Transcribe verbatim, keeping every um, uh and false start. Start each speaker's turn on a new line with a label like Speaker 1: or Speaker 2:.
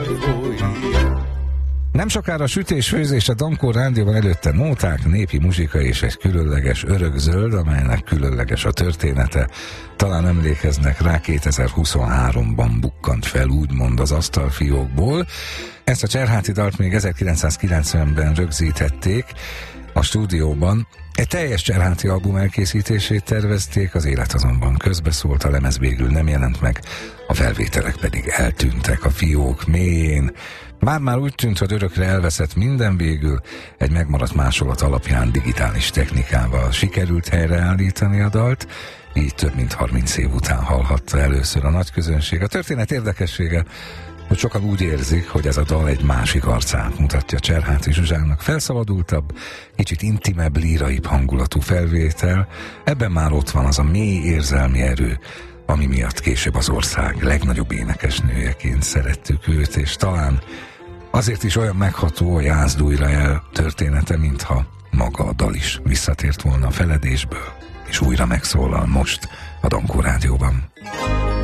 Speaker 1: Nem sokára sütés-főzés a Dankó Rádióban, előtte nóták, népi muzsika és egy különleges örökzöld, amelynek különleges a története. Talán emlékeznek rá, kétezer-huszonháromban bukkant fel úgymond az asztalfiókból. Ezt a Cserháti dalt még ezerkilencszázkilencvenben rögzítették a stúdióban. Egy teljes Cserháti album elkészítését tervezték, az élet azonban közbeszólt, a lemez végül nem jelent meg, a felvételek pedig eltűntek a fiók mélyén. Már-már úgy tűnt, hogy örökre elveszett minden, végül egy megmaradt másolat alapján digitális technikával sikerült helyreállítani a dalt, így több mint harminc év után hallhatta először a nagy közönség. A történet érdekessége, hogy sokan úgy érzik, hogy ez a dal egy másik arcát mutatja Cserháti Zsuzsának. Felszabadultabb, kicsit intimebb, líraibb hangulatú felvétel, ebben már ott van az a mély érzelmi erő, ami miatt később az ország legnagyobb énekesnőjeként szerettük őt, és talán azért is olyan megható a Jászd-Újra el története, mintha maga a dal is visszatért volna a feledésből, és újra megszólal most a Dankó Rádióban.